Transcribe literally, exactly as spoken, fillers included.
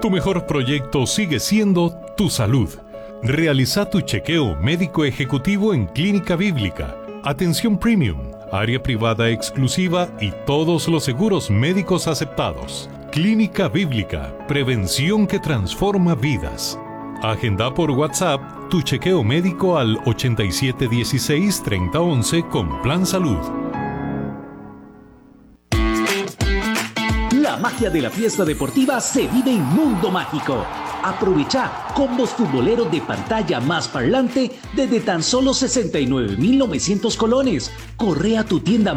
Tu mejor proyecto sigue siendo tu salud. Realiza tu chequeo médico ejecutivo en Clínica Bíblica. Atención premium, área privada exclusiva y todos los seguros médicos aceptados. Clínica Bíblica, prevención que transforma vidas. Agenda por WhatsApp tu chequeo médico al ochenta y siete dieciséis treinta once con Plan Salud. La magia de la fiesta deportiva se vive en Mundo Mágico. Aprovecha combos futboleros de pantalla más parlante desde tan solo sesenta y nueve mil novecientos colones. Corre a tu tienda